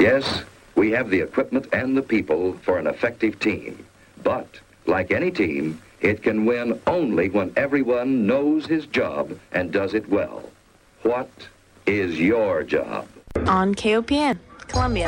Yes, we have the equipment and the people for an effective team. But, like any team, it can win only when everyone knows his job and does it well. What is your job? On KOPN, Columbia.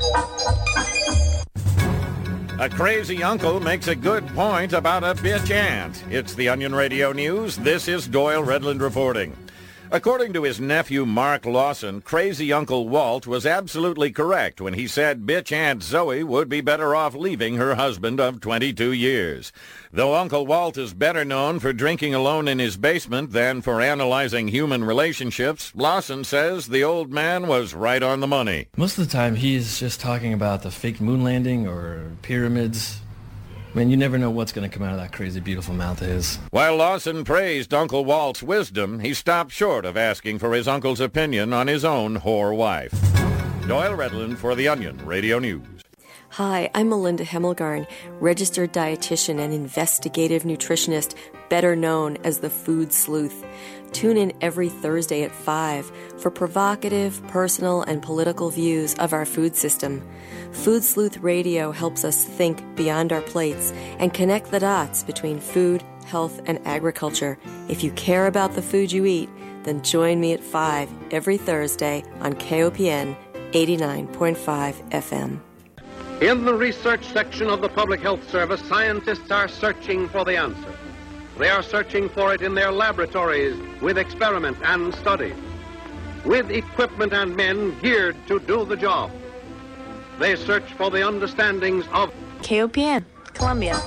A crazy uncle makes a good point about a bitch aunt. It's the Onion Radio News. This is Doyle Redland reporting. According to his nephew Mark Lawson, crazy Uncle Walt was absolutely correct when he said bitch Aunt Zoe would be better off leaving her husband of 22 years. Though Uncle Walt is better known for drinking alone in his basement than for analyzing human relationships, Lawson says the old man was right on the money. Most of the time he's just talking about the fake moon landing or pyramids. I mean, you never know what's going to come out of that crazy, beautiful mouth of his. While Lawson praised Uncle Walt's wisdom, he stopped short of asking for his uncle's opinion on his own whore wife. Doyle Redland for the Onion Radio News. Hi, I'm Melinda Hemmelgarn, registered dietitian and investigative nutritionist, better known as the Food Sleuth. Tune in every Thursday at 5 for provocative, personal, and political views of our food system. Food Sleuth Radio helps us think beyond our plates and connect the dots between food, health, and agriculture. If you care about the food you eat, then join me at 5 every Thursday on KOPN 89.5 FM. In the research section of the Public Health Service, scientists are searching for the answer. They are searching for it in their laboratories with experiment and study, with equipment and men geared to do the job. They search for the understandings of KOPN, Columbia.